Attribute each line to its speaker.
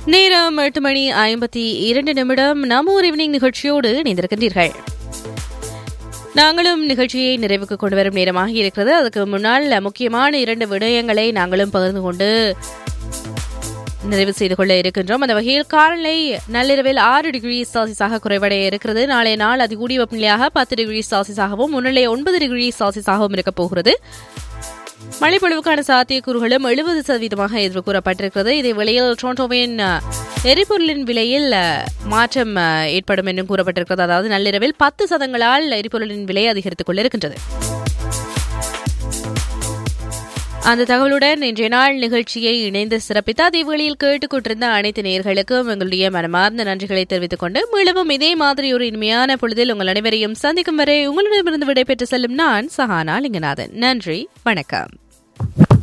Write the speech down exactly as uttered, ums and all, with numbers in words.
Speaker 1: நேரம் எட்டு மணி ஐம்பத்தி இரண்டு நிமிடம் நம்ம ஒரு ஈவினிங் நிகழ்ச்சியோடு இணைந்திருக்கின்றீர்கள். நாங்களும் நிகழ்ச்சியை நிறைவுக்கு கொண்டு வரும் நேரமாக இருக்கிறது. அதுக்கு முன்னால் முக்கியமான இரண்டு விடயங்களை நாங்களும் பகிர்ந்து கொண்டு நிறைவு செய்து கொள்ள இருக்கின்றோம். அந்த வகையில் காலநிலை நள்ளிரவில் ஆறு டிகிரி செல்சியஸாக குறைவடைய இருக்கிறது. நாளைய நாள் அதிகூடிய வெப்பநிலையாக பத்து டிகிரி செல்சியஸாகவும் முன்னிலை ஒன்பது டிகிரி செல்சியஸாகவும் இருக்கப் போகிறது. மழைப்பொழிவுக்கான சாத்தியக்கூறுகளும் எழுபது சதவீதமாக எதிர்வு கூறப்பட்டிருக்கிறது. இதே வேளையில் டொரண்டோவின் எரிபொருளின் விலையில் மாற்றம் ஏற்படும் என்றும் கூறப்பட்டிருக்கிறது. அதாவது நள்ளிரவில் பத்து சதங்களால் எரிபொருளின் விலை அதிகரித்துக் கொண்டிருக்கின்றது. அந்த தகவலுடன் இன்றைய நாள் நிகழ்ச்சியை இணைந்து சிறப்பித்த அதே வேளையில் கேட்டுக்கொண்டிருந்த அனைத்து நேயர்களுக்கும் எங்களுடைய மனமார்ந்த நன்றிகளை தெரிவித்துக் கொண்டு மீளவும் இதே மாதிரி ஒரு இனிமையான பொழுதில் உங்கள் அனைவரையும் சந்திக்கும் வரை உங்களிடமிருந்து விடைபெற்று செல்லும் நான் சஹானா லிங்கநாதன். நன்றி, வணக்கம்.